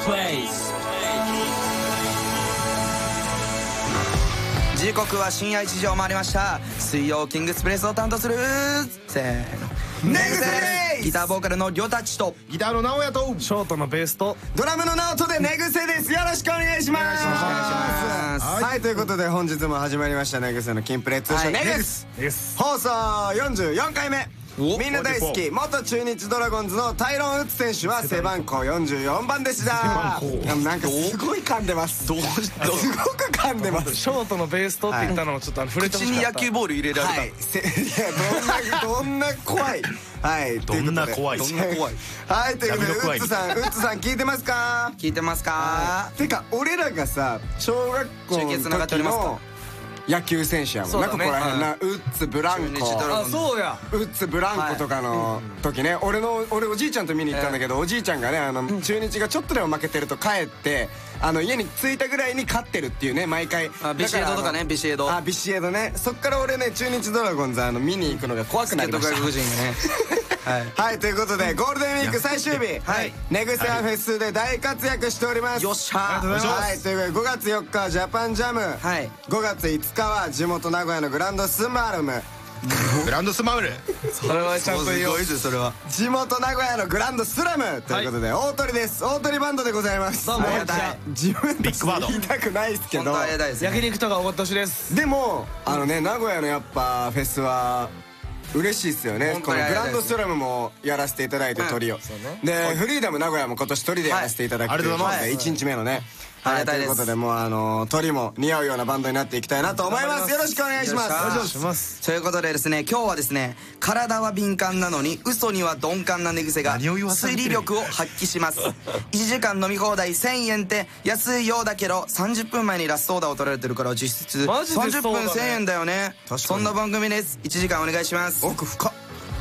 place。時刻は深夜1時を回りました。水曜キングスプレスを担当するせーのネグセです。ギターボーカルのりょたちとギターの直哉とショートのベースとドラムのナオトでネグセです。よろしくお願いします。はい、ということで本日も始まりましたネグセのキンプレ通称ネグス放送44回目。みんな大好き元中日ドラゴンズのタイロン・ウッズ選手は背番号44番でした。なんかすごい噛んでます。すごく噛んでます。 ショートのベースとって言ったのをちょっと触れてほしかった。 口に野球ボール入れられた。 いやどんな怖い。はいどんな怖い。 はいということでウッズさん聞いてますか？ 聞いてますか？ てか俺らがさ小学校の時の野球選手やもん。なんかここら辺なウッズブランコ、 あそうやウッズブランコとかの時ね、俺おじいちゃんと見に行ったんだけど、おじいちゃんがね中日がちょっとでも負けてると帰って家に着いたぐらいに勝ってるっていうね、毎回。 ビシエドとかね、ビシエド。 ビシエドね。そっから俺ね中日ドラゴンズ見に行くのが怖くなりました。 外国人がねはい、ということでゴールデンウィーク最終日、ネグセアフェスで大活躍しております。 よっしゃー。 はい、ということで5月4日はジャパンジャム、5月5日は地元名古屋のグランドスマルム。 グランドスマウル。 それはちゃんと言おう。 それは地元名古屋のグランドスラムということで大鳥です。大鳥バンドでございます。自分で言いたくないですけど、 焼肉とかおごってほしいです。 でも名古屋のやっぱフェスは嬉しいですよね。このグランドスラムもやらせていただいてトリオで、フリーダム名古屋も今年トリでやらせていただくということで1日目のね。はい、ということでもう鳥も似合うようなバンドになっていきたいなと思います。よろしくお願いします。 お願いします。 ということでですね、今日はですね、体は敏感なのに嘘には鈍感な寝癖が推理力を発揮します。1時間飲み放題1000円って安いようだけど30分前にラストオーダーを取られてるから実質30分1000円だよね。そんな番組です。1時間お願いします。 奥深っ。